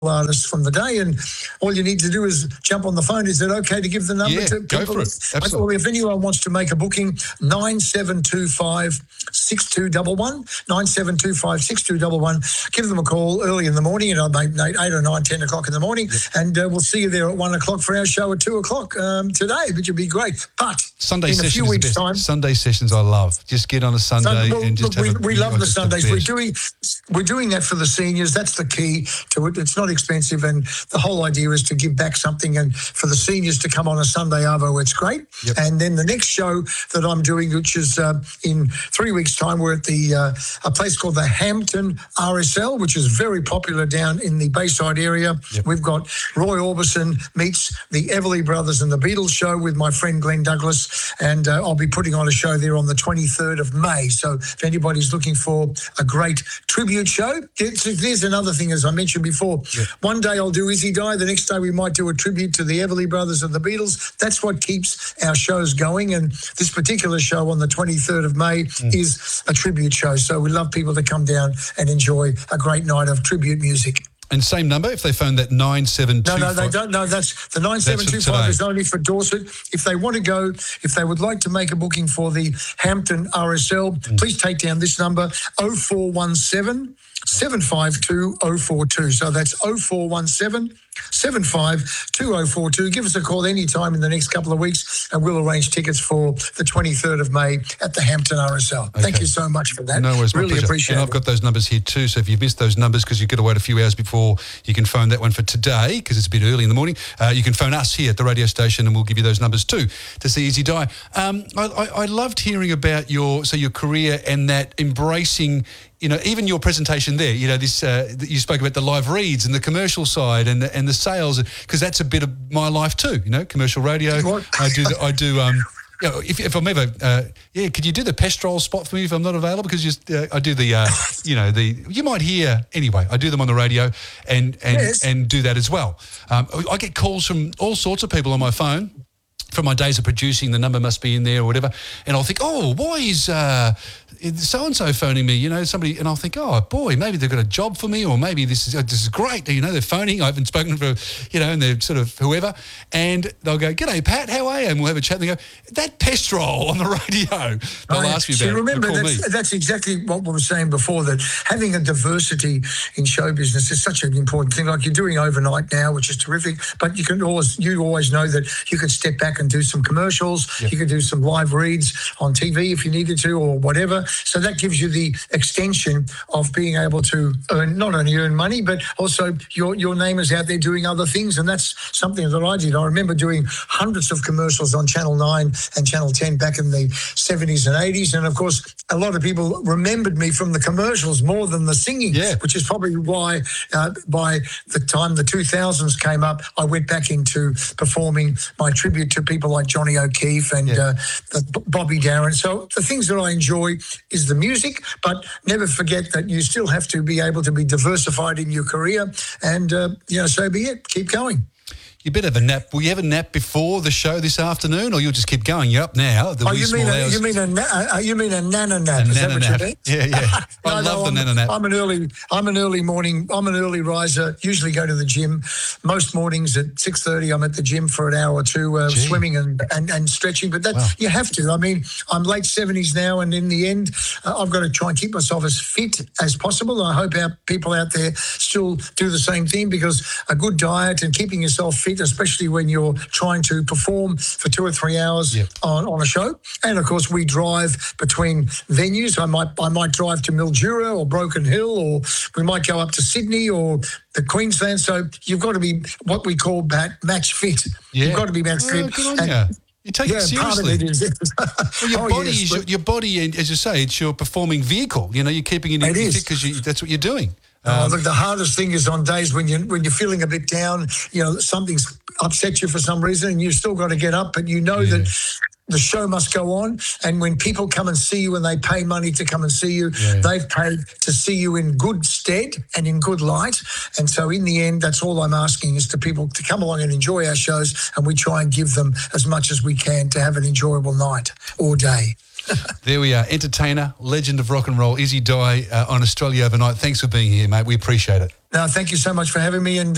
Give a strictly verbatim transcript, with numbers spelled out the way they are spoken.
artists from the day, and all you need to do is jump on the phone. Is it okay to give the number yeah, to people? Go for it. Absolutely. Well, if anyone wants to make a booking, nine seven two five, six two one one, nine seven two five, six two one one. Give them a call early in the morning, you know, eight, eight or nine, ten o'clock in the morning, yep. and uh, we'll see you there at one o'clock for our show at two o'clock um, today, which would be great. But Sunday in a sessions few weeks' best. time, Sunday sessions I love. Just get on a Sunday Sunday, well, and just look, have we, a, we love the Sundays. The we're doing we're doing that for the seniors. That's the key to it. It's not expensive, and the whole idea is to give back something, and for the seniors to come on a Sunday arvo, it's great. Yep. And then the next show that I'm doing, which is uh, in three weeks' time, we're at the uh, a place called the Hampton R S L, which is very popular down in the Bayside area. Yep. We've got Roy Orbison meets the Everly Brothers and the Beatles show with my friend Glenn Douglas, and uh, I'll be putting on a show there on the twenty-third of May. So if anybody's looking for a great tribute show, there's another thing, as I mentioned before. Yep. One day I'll do Izzy Die, the next day we might do a tribute to the Everly Brothers and the Beatles. That's what keeps our shows going, and this particular show on the twenty-third of May mm. is a tribute show. So we love people to come down and enjoy a great night of tribute music. And same number if they phone that nine seven two five. No, no, they don't. No, that's the nine seven two five is only for Dorset. If they want to go, if they would like to make a booking for the Hampton R S L, mm. please take down this number, oh four one seven, seven five two, oh four two. So that's oh four one seven, seven five two, oh four two. Give us a call any time in the next couple of weeks, and we'll arrange tickets for the twenty-third of May at the Hampton R S L. Okay. Thank you so much for that. No worries, really appreciate it. And it. I've got those numbers here too, so if you've missed those numbers because you've got to wait a few hours before you can phone that one for today because it's a bit early in the morning, uh, you can phone us here at the radio station and we'll give you those numbers too to see Izzy Die. Um, I, I, I loved hearing about your so your career and that embracing, you know, even your presentation there, you know, this uh, you spoke about the live reads and the commercial side and the, and the sales, because that's a bit of my life too, you know, commercial radio. I do, the, I do, um, you know, if, if I'm ever, uh, yeah, could you do the Pestrol spot for me if I'm not available? Because just, uh, I do the, uh, you know, the, you might hear, anyway, I do them on the radio and and, yes. and do that as well. Um, I get calls from all sorts of people on my phone. From my days of producing, the number must be in there or whatever, and I'll think, oh, why is uh, so-and-so phoning me, you know, somebody, and I'll think, oh, boy, maybe they've got a job for me, or maybe this is this is great, you know, they're phoning, I haven't spoken for, you know, and they're sort of whoever, and they'll go, g'day, Pat, how are you? And we'll have a chat, and they go, that Pestrol on the radio, they'll oh, ask me so about remember, it. that's, that's exactly what we were saying before, that having a diversity in show business is such an important thing, like you're doing overnight now, which is terrific, but you can always, you always know that you can step back and do some commercials, yep. you can do some live reads on T V if you needed to or whatever. So that gives you the extension of being able to earn, not only earn money, but also your your name is out there doing other things. And that's something that I did. I remember doing hundreds of commercials on Channel nine and Channel ten back in the seventies and eighties. And of course, a lot of people remembered me from the commercials more than the singing, yeah. which is probably why uh, by the time the two thousands came up, I went back into performing my tribute to people like Johnny O'Keefe and yeah. uh, the Bobby Darin. So the things that I enjoy is the music, but never forget that you still have to be able to be diversified in your career, and uh, you know, so be it. Keep going. You better have a nap. Will you have a nap before the show this afternoon, or you'll just keep going? You're up now. Oh, you mean, a, you mean a na- uh, you mean a nana nap? A is nana that what nap. you mean? Yeah, yeah. no, I love no, the I'm, nana nap. I'm an early, I'm an early morning. I'm an early riser. Usually go to the gym. Most mornings at six thirty, I'm at the gym for an hour or two, uh, swimming and, and and stretching. But that wow. you have to. I mean, I'm late seventies now, and in the end, uh, I've got to try and keep myself as fit as possible. I hope our people out there still do the same thing, because a good diet and keeping yourself fit, especially when you're trying to perform for two or three hours yep. on, on a show. And of course, we drive between venues. I might I might drive to Mildura or Broken Hill, or we might go up to Sydney or the Queensland. So you've got to be what we call match fit. Yeah. You've got to be match fit. Oh, good on you. You take yeah, it seriously. Part of it is, well, your oh, body yes, is your, your body, as you say, it's your performing vehicle. You know, you're keeping it, it fit because that's what you're doing. Oh, look, the hardest thing is on days when you when you're feeling a bit down, you know, something's upset you for some reason, and you've still got to get up, but you know yeah. that the show must go on. And when people come and see you and they pay money to come and see you, yeah. they've paid to see you in good stead and in good light. And so in the end, that's all I'm asking is to people to come along and enjoy our shows, and we try and give them as much as we can to have an enjoyable night or day. There we are, entertainer, legend of rock and roll, Izzy Die uh, on Australia Overnight. Thanks for being here, mate. We appreciate it. No, thank you so much for having me. And